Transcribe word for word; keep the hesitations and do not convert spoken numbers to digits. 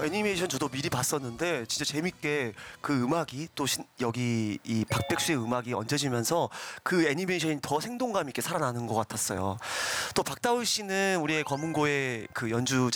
애니메이션 저도 미리 봤었는데 진짜 재밌게 그 음악이 또 신, 여기 이 박백수의 음악이 얹어지면서 그 애니메이션이 더 생동감 있게 살아나는 것 같았어요. 또 박다울 씨는 우리의 검은고의 그 연주자